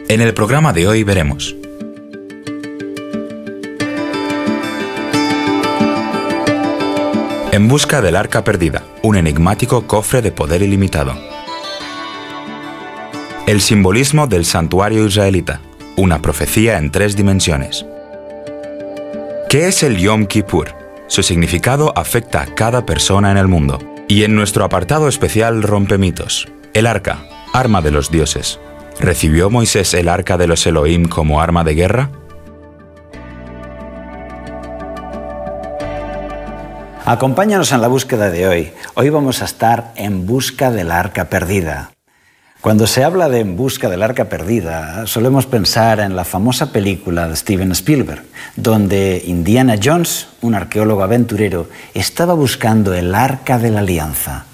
En el programa de hoy veremos: En busca del arca perdida, un enigmático cofre de poder ilimitado. El simbolismo del santuario israelita, una profecía en 3 dimensiones. ¿Qué es el Yom Kippur? Su significado afecta a cada persona en el mundo. Y en nuestro apartado especial Rompemitos, el arca, arma de los dioses. ¿Recibió Moisés el arca de los Elohim como arma de guerra? Acompáñanos en la búsqueda de hoy. Hoy vamos a estar en busca del arca perdida. Cuando se habla de En busca del arca perdida, solemos pensar en la famosa película de Steven Spielberg, donde Indiana Jones, un arqueólogo aventurero, estaba buscando el arca de la alianza,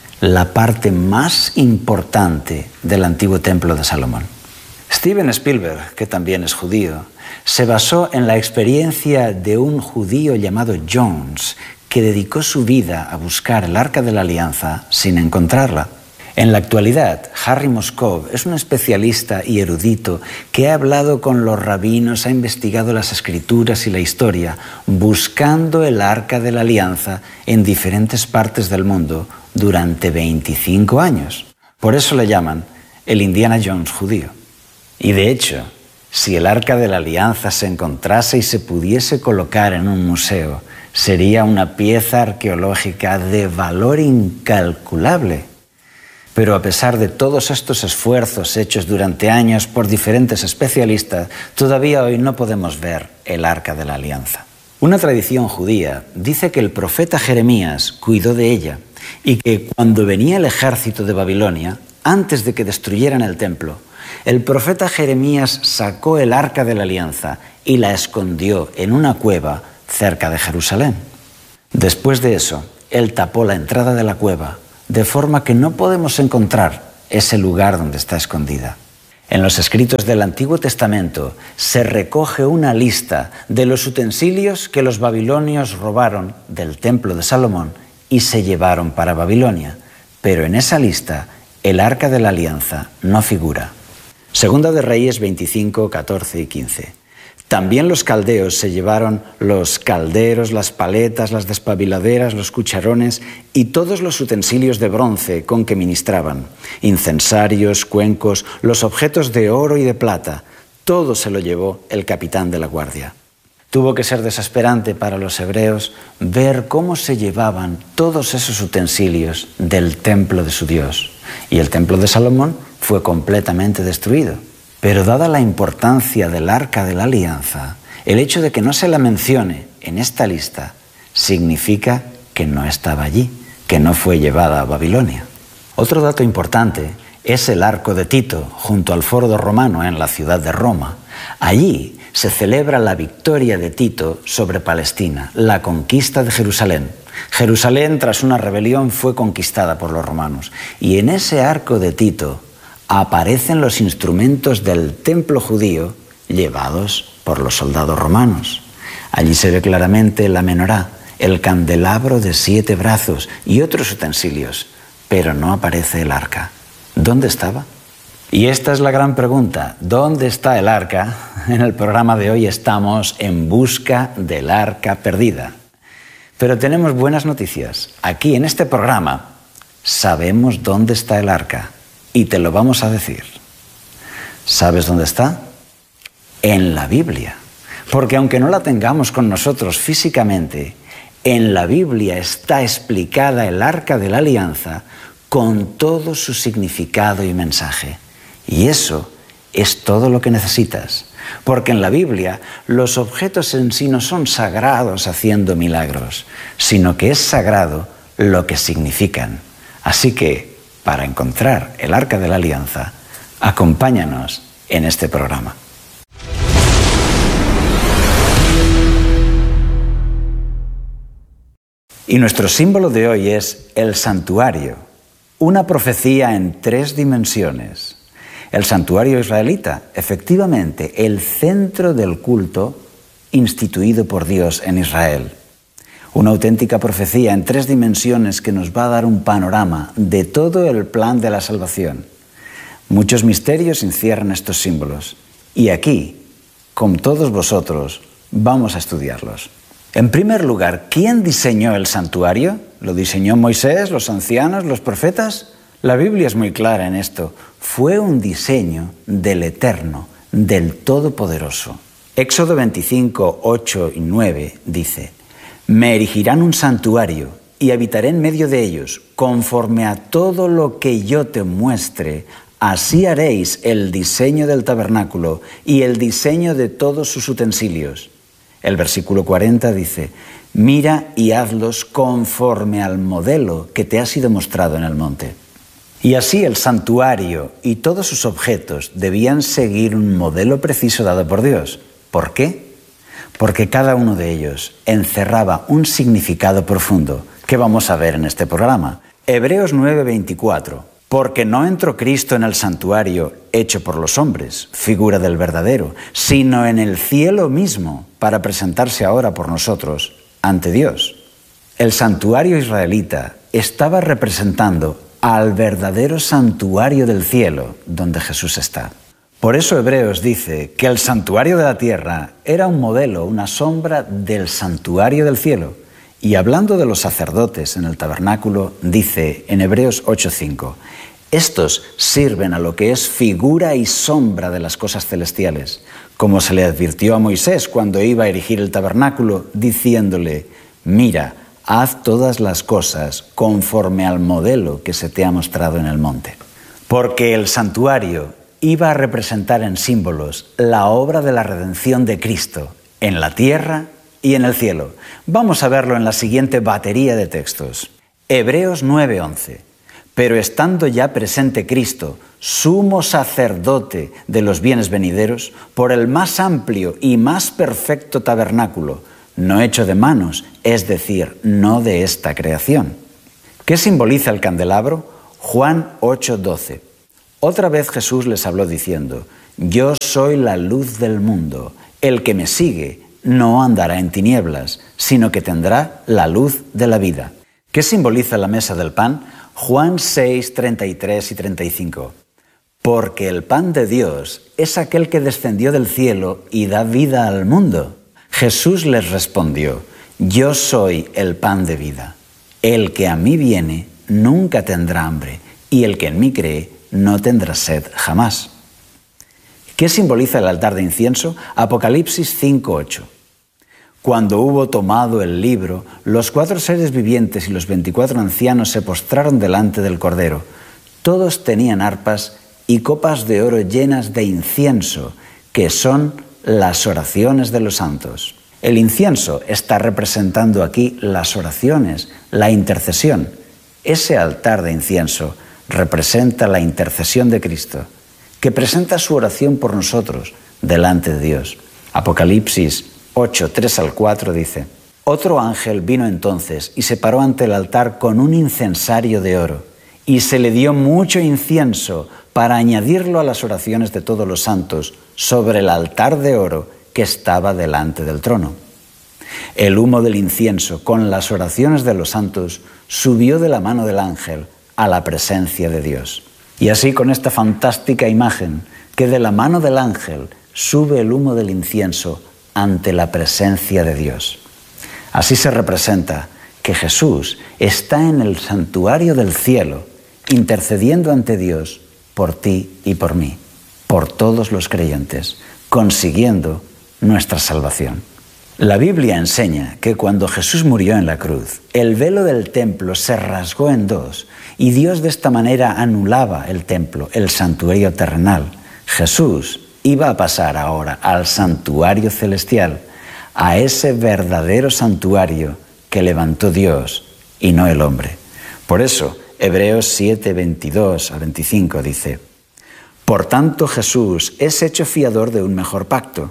la parte más importante del antiguo templo de Salomón. Steven Spielberg, que también es judío, se basó en la experiencia de un judío llamado Jones, que dedicó su vida a buscar el arca de la alianza sin encontrarla. En la actualidad, Harry Moscov es un especialista y erudito que ha hablado con los rabinos, ha investigado las escrituras y la historia, buscando el arca de la alianza en diferentes partes del mundo durante 25 años. Por eso le llaman el Indiana Jones judío. Y de hecho, si el arca de la alianza se encontrase y se pudiese colocar en un museo, sería una pieza arqueológica de valor incalculable. Pero a pesar de todos estos esfuerzos hechos durante años por diferentes especialistas, todavía hoy no podemos ver el arca de la alianza. Una tradición judía dice que el profeta Jeremías cuidó de ella y que cuando venía el ejército de Babilonia, antes de que destruyeran el templo, el profeta Jeremías sacó el arca de la alianza y la escondió en una cueva cerca de Jerusalén. Después de eso, él tapó la entrada de la cueva, de forma que no podemos encontrar ese lugar donde está escondida. En los escritos del Antiguo Testamento se recoge una lista de los utensilios que los babilonios robaron del templo de Salomón y se llevaron para Babilonia, pero en esa lista el arca de la alianza no figura. Segunda de Reyes 25, 14 y 15. También los caldeos se llevaron los calderos, las paletas, las despabiladeras, los cucharones y todos los utensilios de bronce con que ministraban, incensarios, cuencos, los objetos de oro y de plata. Todo se lo llevó el capitán de la guardia. Tuvo que ser desesperante para los hebreos ver cómo se llevaban todos esos utensilios del templo de su Dios. Y el templo de Salomón fue completamente destruido. Pero dada la importancia del arca de la alianza, el hecho de que no se la mencione en esta lista significa que no estaba allí, que no fue llevada a Babilonia. Otro dato importante es el arco de Tito, junto al Foro Romano en la ciudad de Roma. Allí se celebra la victoria de Tito sobre Palestina, la conquista de Jerusalén. Jerusalén, tras una rebelión, fue conquistada por los romanos. Y en ese arco de Tito aparecen los instrumentos del templo judío llevados por los soldados romanos. Allí se ve claramente la menorá, el candelabro de 7 brazos y otros utensilios, pero no aparece el arca. ¿Dónde estaba? Y esta es la gran pregunta. ¿Dónde está el arca? En el programa de hoy estamos en busca del arca perdida. Pero tenemos buenas noticias. Aquí en este programa sabemos dónde está el arca. Y te lo vamos a decir. ¿Sabes dónde está? En la Biblia. Porque aunque no la tengamos con nosotros físicamente, en la Biblia está explicada el arca de la alianza con todo su significado y mensaje. Y eso es todo lo que necesitas. Porque en la Biblia los objetos en sí no son sagrados haciendo milagros, sino que es sagrado lo que significan. Así que, para encontrar el arca de la alianza, acompáñanos en este programa. Y nuestro símbolo de hoy es el santuario, una profecía en 3 dimensiones. El santuario israelita, efectivamente, el centro del culto instituido por Dios en Israel. Una auténtica profecía en 3 dimensiones que nos va a dar un panorama de todo el plan de la salvación. Muchos misterios encierran estos símbolos y aquí, con todos vosotros, vamos a estudiarlos. En primer lugar, ¿quién diseñó el santuario? ¿Lo diseñó Moisés, los ancianos, los profetas? La Biblia es muy clara en esto. Fue un diseño del Eterno, del Todopoderoso. Éxodo 25, 8 y 9 dice: «Me erigirán un santuario y habitaré en medio de ellos, conforme a todo lo que yo te muestre. Así haréis el diseño del tabernáculo y el diseño de todos sus utensilios». El versículo 40 dice: «Mira y hazlos conforme al modelo que te ha sido mostrado en el monte». Y así el santuario y todos sus objetos debían seguir un modelo preciso dado por Dios. ¿Por qué? Porque cada uno de ellos encerraba un significado profundo que vamos a ver en este programa. Hebreos 9:24. Porque no entró Cristo en el santuario hecho por los hombres, figura del verdadero, sino en el cielo mismo, para presentarse ahora por nosotros ante Dios. El santuario israelita estaba representando al verdadero santuario del cielo, donde Jesús está. Por eso Hebreos dice que el santuario de la tierra era un modelo, una sombra del santuario del cielo. Y hablando de los sacerdotes en el tabernáculo, dice en Hebreos 8:5, «Estos sirven a lo que es figura y sombra de las cosas celestiales, como se le advirtió a Moisés cuando iba a erigir el tabernáculo, diciéndole: mira, haz todas las cosas conforme al modelo que se te ha mostrado en el monte». Porque el santuario iba a representar en símbolos la obra de la redención de Cristo en la tierra y en el cielo. Vamos a verlo en la siguiente batería de textos. Hebreos 9:11. «Pero estando ya presente Cristo, sumo sacerdote de los bienes venideros, por el más amplio y más perfecto tabernáculo, no hecho de manos, es decir, no de esta creación». ¿Qué simboliza el candelabro? Juan 8:12. Otra vez Jesús les habló diciendo: «Yo soy la luz del mundo. El que me sigue no andará en tinieblas, sino que tendrá la luz de la vida». ¿Qué simboliza la mesa del pan? Juan 6, 33 y 35. «Porque el pan de Dios es aquel que descendió del cielo y da vida al mundo». Jesús les respondió: «Yo soy el pan de vida. El que a mí viene nunca tendrá hambre, y el que en mí cree no tendrá sed jamás». ¿Qué simboliza el altar de incienso? Apocalipsis 5:8. «Cuando hubo tomado el libro, los 4 seres vivientes y los 24 ancianos se postraron delante del Cordero. Todos tenían arpas y copas de oro llenas de incienso, que son las oraciones de los santos». El incienso está representando aquí las oraciones, la intercesión. Ese altar de incienso representa la intercesión de Cristo, que presenta su oración por nosotros delante de Dios. Apocalipsis 8, 3 al 4 dice: «Otro ángel vino entonces y se paró ante el altar con un incensario de oro, y se le dio mucho incienso para añadirlo a las oraciones de todos los santos sobre el altar de oro que estaba delante del trono. El humo del incienso con las oraciones de los santos subió de la mano del ángel a la presencia de Dios». Y así, con esta fantástica imagen, que de la mano del ángel sube el humo del incienso ante la presencia de Dios. Así se representa que Jesús está en el santuario del cielo, intercediendo ante Dios por ti y por mí, por todos los creyentes, consiguiendo nuestra salvación. La Biblia enseña que cuando Jesús murió en la cruz, el velo del templo se rasgó en dos y Dios de esta manera anulaba el templo, el santuario terrenal. Jesús iba a pasar ahora al santuario celestial, a ese verdadero santuario que levantó Dios y no el hombre. Por eso, Hebreos 7, 22 a 25 dice: «Por tanto, Jesús es hecho fiador de un mejor pacto.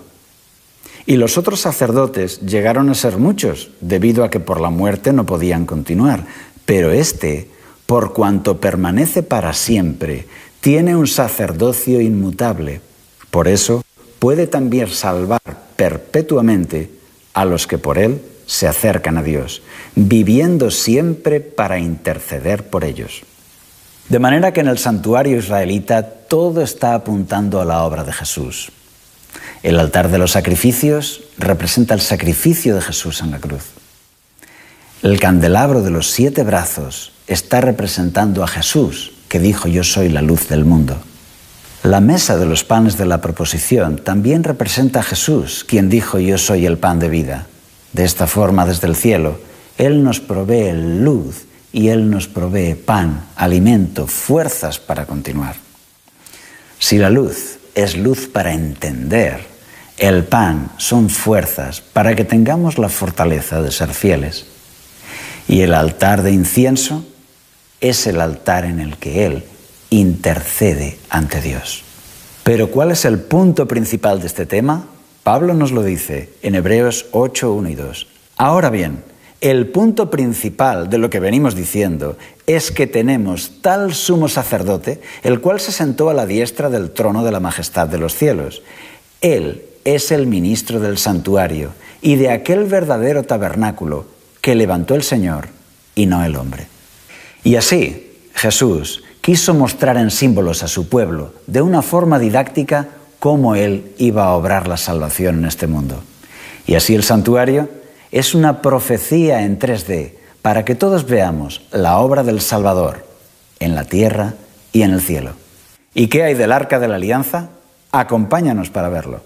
Y los otros sacerdotes llegaron a ser muchos, debido a que por la muerte no podían continuar. Pero este, por cuanto permanece para siempre, tiene un sacerdocio inmutable. Por eso puede también salvar perpetuamente a los que por él se acercan a Dios, viviendo siempre para interceder por ellos». De manera que en el santuario israelita todo está apuntando a la obra de Jesús. El altar de los sacrificios representa el sacrificio de Jesús en la cruz. El candelabro de los 7 brazos está representando a Jesús, que dijo: yo soy la luz del mundo. La mesa de los panes de la proposición también representa a Jesús, quien dijo: yo soy el pan de vida. De esta forma, desde el cielo, Él nos provee luz y Él nos provee pan, alimento, fuerzas para continuar. Si la luz es luz para entender, el pan son fuerzas para que tengamos la fortaleza de ser fieles. Y el altar de incienso es el altar en el que Él intercede ante Dios. Pero ¿cuál es el punto principal de este tema? Pablo nos lo dice en Hebreos 8, 1 y 2. Ahora bien, el punto principal de lo que venimos diciendo es que tenemos tal sumo sacerdote, el cual se sentó a la diestra del trono de la majestad de los cielos. Él es el ministro del santuario y de aquel verdadero tabernáculo que levantó el Señor y no el hombre. Y así, Jesús quiso mostrar en símbolos a su pueblo, de una forma didáctica, cómo Él iba a obrar la salvación en este mundo. Y así el santuario es una profecía en 3D para que todos veamos la obra del Salvador en la tierra y en el cielo. ¿Y qué hay del Arca de la Alianza? Acompáñanos para verlo.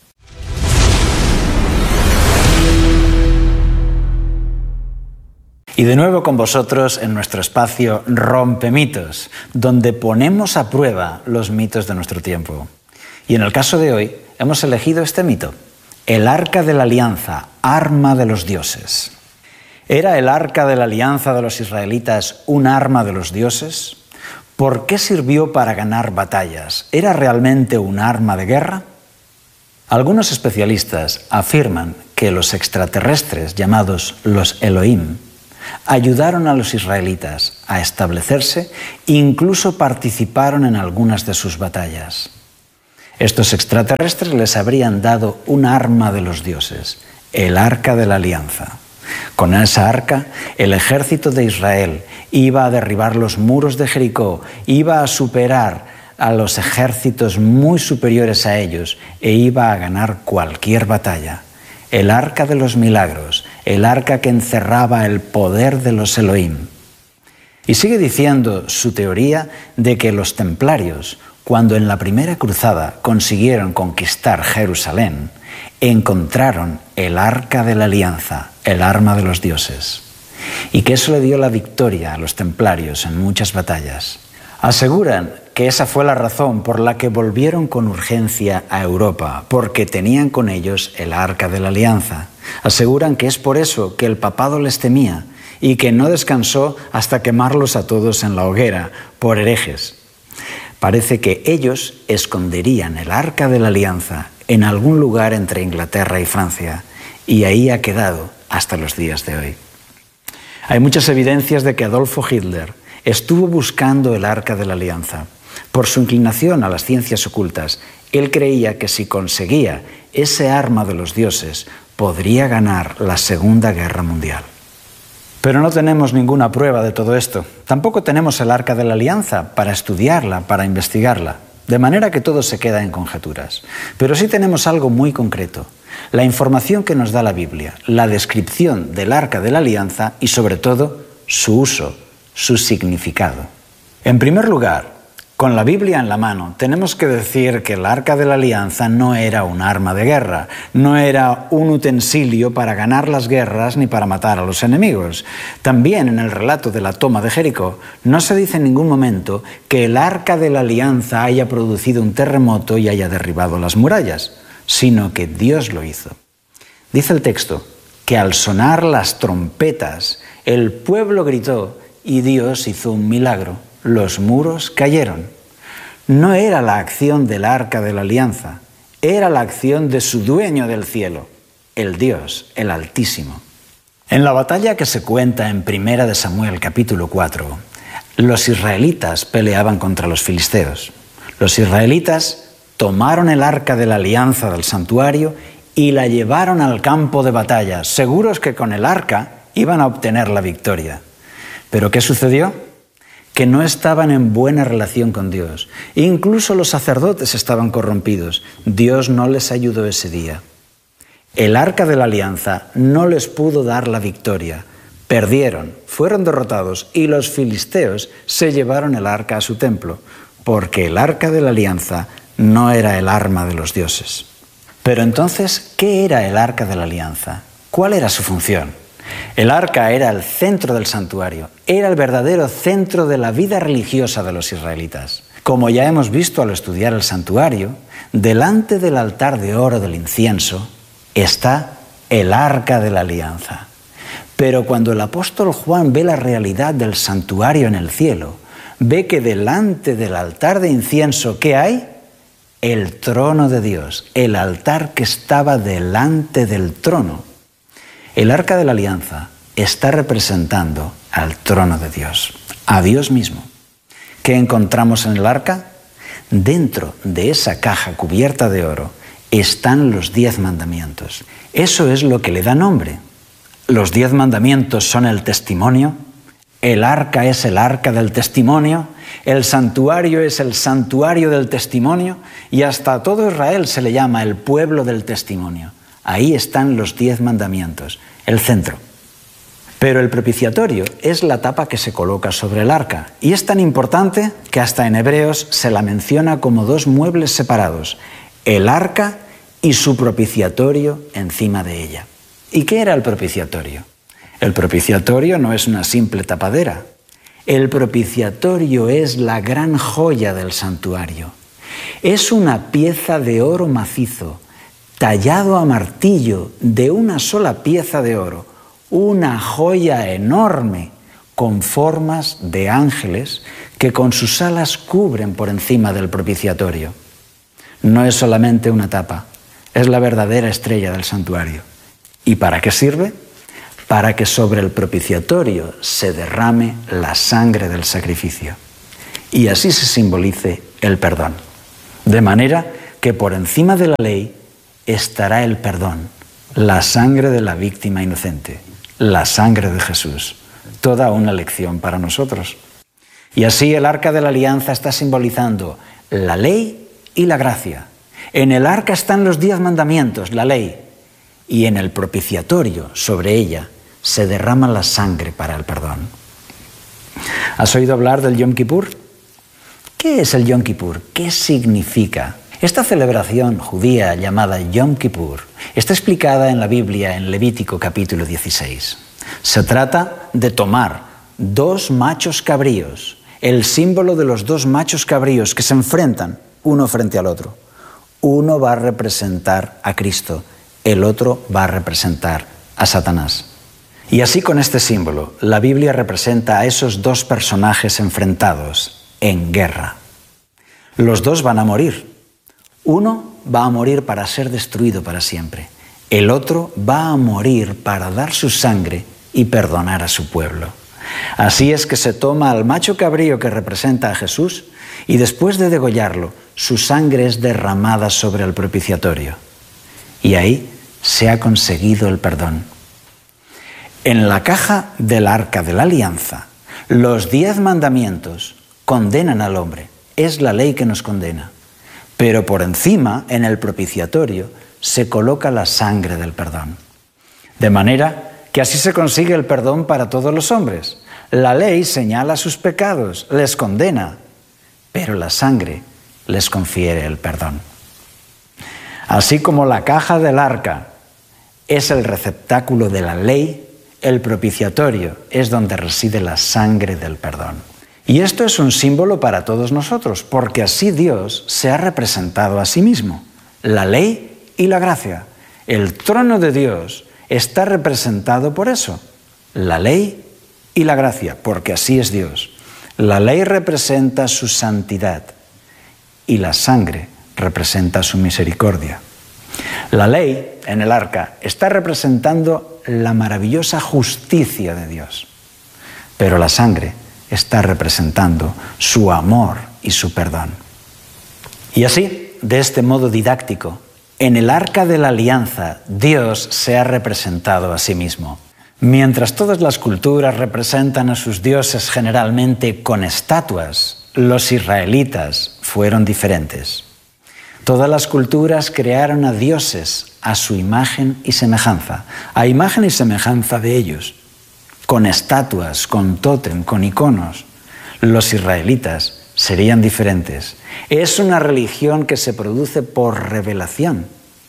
Y de nuevo con vosotros en nuestro espacio Rompemitos, donde ponemos a prueba los mitos de nuestro tiempo. Y en el caso de hoy hemos elegido este mito: el Arca de la Alianza, arma de los dioses. ¿Era el Arca de la Alianza de los israelitas un arma de los dioses? ¿Por qué sirvió para ganar batallas? ¿Era realmente un arma de guerra? Algunos especialistas afirman que los extraterrestres, llamados los Elohim, ayudaron a los israelitas a establecerse e incluso participaron en algunas de sus batallas. Estos extraterrestres les habrían dado un arma de los dioses, el Arca de la Alianza. Con esa arca, el ejército de Israel iba a derribar los muros de Jericó, iba a superar a los ejércitos muy superiores a ellos e iba a ganar cualquier batalla. El Arca de los Milagros, el arca que encerraba el poder de los Elohim. Y sigue diciendo su teoría de que los templarios, cuando en la primera cruzada consiguieron conquistar Jerusalén, encontraron el Arca de la Alianza, el arma de los dioses, y que eso le dio la victoria a los templarios en muchas batallas. Aseguran que esa fue la razón por la que volvieron con urgencia a Europa, porque tenían con ellos el Arca de la Alianza. Aseguran que es por eso que el papado les temía y que no descansó hasta quemarlos a todos en la hoguera por herejes. Parece que ellos esconderían el Arca de la Alianza en algún lugar entre Inglaterra y Francia, y ahí ha quedado hasta los días de hoy. Hay muchas evidencias de que Adolfo Hitler estuvo buscando el Arca de la Alianza. Por su inclinación a las ciencias ocultas, él creía que si conseguía ese arma de los dioses, podría ganar la Segunda Guerra Mundial. Pero no tenemos ninguna prueba de todo esto. Tampoco tenemos el Arca de la Alianza para estudiarla, para investigarla. De manera que todo se queda en conjeturas. Pero sí tenemos algo muy concreto: la información que nos da la Biblia, la descripción del Arca de la Alianza y, sobre todo, su uso, su significado. En primer lugar, con la Biblia en la mano, tenemos que decir que el Arca de la Alianza no era un arma de guerra, no era un utensilio para ganar las guerras ni para matar a los enemigos. También en el relato de la toma de Jericó no se dice en ningún momento que el Arca de la Alianza haya producido un terremoto y haya derribado las murallas, sino que Dios lo hizo. Dice el texto que al sonar las trompetas, el pueblo gritó y Dios hizo un milagro. Los muros cayeron. No era la acción del Arca de la Alianza, era la acción de su dueño del cielo, el Dios, el Altísimo. En la batalla que se cuenta en 1 de Samuel capítulo 4, los israelitas peleaban contra los filisteos. Los israelitas tomaron el Arca de la Alianza del santuario y la llevaron al campo de batalla, seguros que con el arca iban a obtener la victoria. ¿Pero qué sucedió? que no estaban en buena relación con Dios. Incluso los sacerdotes estaban corrompidos. Dios no les ayudó ese día. El arca de la alianza no les pudo dar la victoria. Perdieron, fueron derrotados y los filisteos se llevaron el arca a su templo, porque el arca de la alianza no era el arma de los dioses. Pero entonces, ¿qué era el arca de la alianza? ¿Cuál era su función? El arca era el centro del santuario, era el verdadero centro de la vida religiosa de los israelitas. Como ya hemos visto al estudiar el santuario, delante del altar de oro del incienso está el arca de la alianza. Pero cuando el apóstol Juan ve la realidad del santuario en el cielo, ve que delante del altar de incienso, ¿qué hay? El trono de Dios, el altar que estaba delante del trono. El arca de la alianza está representando al trono de Dios, a Dios mismo. ¿Qué encontramos en el arca? Dentro de esa caja cubierta de oro están los 10 mandamientos. Eso es lo que le da nombre. Los 10 mandamientos son el testimonio, el arca es el arca del testimonio, el santuario es el santuario del testimonio y hasta a todo Israel se le llama el pueblo del testimonio. Ahí están los 10 mandamientos, el centro. Pero el propiciatorio es la tapa que se coloca sobre el arca y es tan importante que hasta en Hebreos se la menciona como 2 muebles separados, el arca y su propiciatorio encima de ella. ¿Y qué era el propiciatorio? El propiciatorio no es una simple tapadera. El propiciatorio es la gran joya del santuario. Es una pieza de oro macizo, tallado a martillo de una sola pieza de oro, una joya enorme con formas de ángeles que con sus alas cubren por encima del propiciatorio. No es solamente una tapa, es la verdadera estrella del santuario. ¿Y para qué sirve? Para que sobre el propiciatorio se derrame la sangre del sacrificio y así se simbolice el perdón. De manera que por encima de la ley estará el perdón, la sangre de la víctima inocente, la sangre de Jesús. Toda una lección para nosotros. Y así el arca de la alianza está simbolizando la ley y la gracia. En el arca están los 10 mandamientos, la ley, y en el propiciatorio, sobre ella, se derrama la sangre para el perdón. ¿Has oído hablar del Yom Kippur? ¿Qué es el Yom Kippur? ¿Qué significa? Esta celebración judía llamada Yom Kippur está explicada en la Biblia en Levítico capítulo 16. Se trata de tomar 2 machos cabríos, el símbolo de los 2 machos cabríos que se enfrentan uno frente al otro. Uno va a representar a Cristo, el otro va a representar a Satanás. Y así con este símbolo, la Biblia representa a esos 2 personajes enfrentados en guerra. Los 2 van a morir. Uno va a morir para ser destruido para siempre. El otro va a morir para dar su sangre y perdonar a su pueblo. Así es que se toma al macho cabrío que representa a Jesús y después de degollarlo, su sangre es derramada sobre el propiciatorio. Y ahí se ha conseguido el perdón. En la caja del arca de la alianza, los 10 mandamientos condenan al hombre. Es la ley que nos condena. Pero por encima, en el propiciatorio, se coloca la sangre del perdón. De manera que así se consigue el perdón para todos los hombres. La ley señala sus pecados, les condena, pero la sangre les confiere el perdón. Así como la caja del arca es el receptáculo de la ley, el propiciatorio es donde reside la sangre del perdón. Y esto es un símbolo para todos nosotros, porque así Dios se ha representado a sí mismo. La ley y la gracia. El trono de Dios está representado por eso. La ley y la gracia, porque así es Dios. La ley representa su santidad y la sangre representa su misericordia. La ley, en el arca, está representando la maravillosa justicia de Dios, pero la sangre está representando su amor y su perdón. Y así, de este modo didáctico, en el arca de la alianza, Dios se ha representado a sí mismo. Mientras todas las culturas representan a sus dioses generalmente con estatuas, los israelitas fueron diferentes. Todas las culturas crearon a dioses a su imagen y semejanza, a imagen y semejanza de ellos, con estatuas, con tótem, con iconos. Los israelitas serían diferentes. Es una religión que se produce por revelación.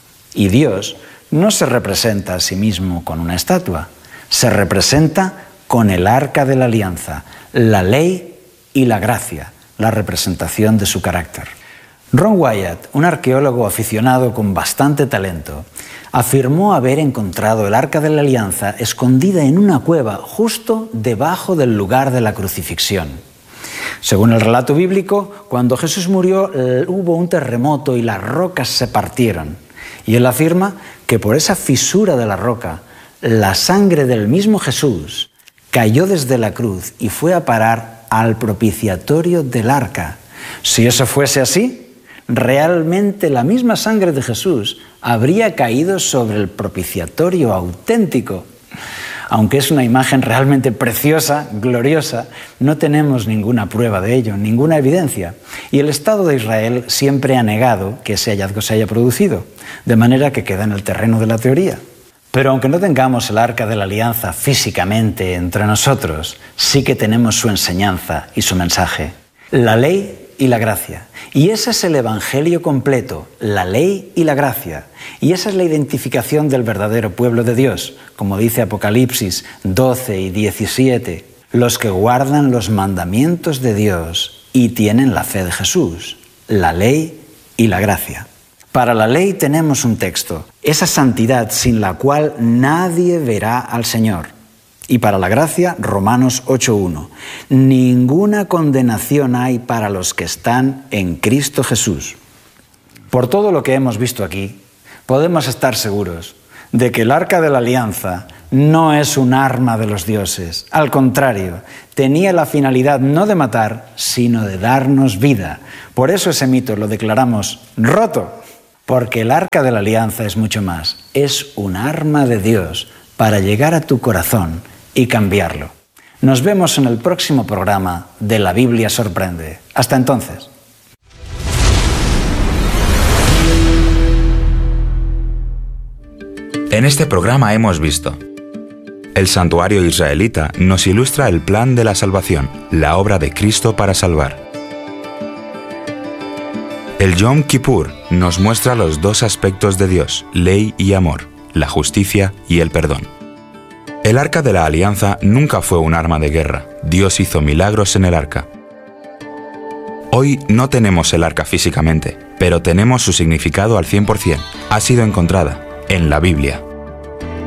Y Dios no se representa a sí mismo con una estatua, se representa con el arca de la alianza, la ley y la gracia, la representación de su carácter. Ron Wyatt, un arqueólogo aficionado con bastante talento, afirmó haber encontrado el arca de la alianza escondida en una cueva justo debajo del lugar de la crucifixión. Según el relato bíblico, cuando Jesús murió hubo un terremoto y las rocas se partieron. Y él afirma que por esa fisura de la roca, la sangre del mismo Jesús cayó desde la cruz y fue a parar al propiciatorio del arca. Si eso fuese así, realmente la misma sangre de Jesús habría caído sobre el propiciatorio auténtico. Aunque es una imagen realmente preciosa, gloriosa, no tenemos ninguna prueba de ello, ninguna evidencia. Y el Estado de Israel siempre ha negado que ese hallazgo se haya producido, de manera que queda en el terreno de la teoría. Pero aunque no tengamos el arca de la alianza físicamente entre nosotros, sí que tenemos su enseñanza y su mensaje. La ley y la gracia. Y ese es el evangelio completo, la ley y la gracia. Y esa es la identificación del verdadero pueblo de Dios, como dice Apocalipsis 12 y 17. Los que guardan los mandamientos de Dios y tienen la fe de Jesús, la ley y la gracia. Para la ley tenemos un texto, esa santidad sin la cual nadie verá al Señor. Y para la gracia, Romanos 8:1. Ninguna condenación hay para los que están en Cristo Jesús. Por todo lo que hemos visto aquí, podemos estar seguros de que el arca de la alianza no es un arma de los dioses. Al contrario, tenía la finalidad no de matar, sino de darnos vida. Por eso ese mito lo declaramos roto, porque el arca de la alianza es mucho más. Es un arma de Dios para llegar a tu corazón y cambiarlo. Nos vemos en el próximo programa de La Biblia Sorprende. Hasta entonces. En este programa hemos visto: el santuario israelita nos ilustra el plan de la salvación, la obra de Cristo para salvar. El Yom Kippur nos muestra los dos aspectos de Dios, ley y amor, la justicia y el perdón. El arca de la alianza nunca fue un arma de guerra. Dios hizo milagros en el arca. Hoy no tenemos el arca físicamente, pero tenemos su significado al 100%. Ha sido encontrada en la Biblia.